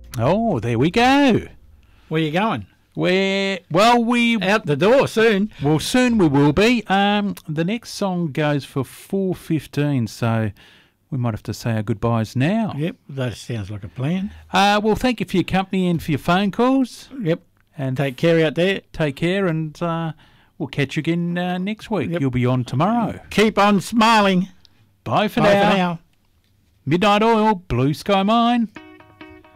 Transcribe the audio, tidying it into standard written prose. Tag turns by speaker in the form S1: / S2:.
S1: Oh, there we go.
S2: Where you going?
S1: We
S2: Out the door soon.
S1: Well, soon we will be. The next song goes for 4:15, so we might have to say our goodbyes now.
S2: Yep, that sounds like a plan.
S1: Well, thank you for your company and for your phone calls.
S2: Yep,
S1: And
S2: take care out there.
S1: take care, and we'll catch you again next week.
S2: Yep.
S1: You'll be on tomorrow.
S2: Keep on smiling.
S1: Bye for
S2: Bye
S1: now.
S2: for now.
S1: Midnight Oil, Blue Sky Mine.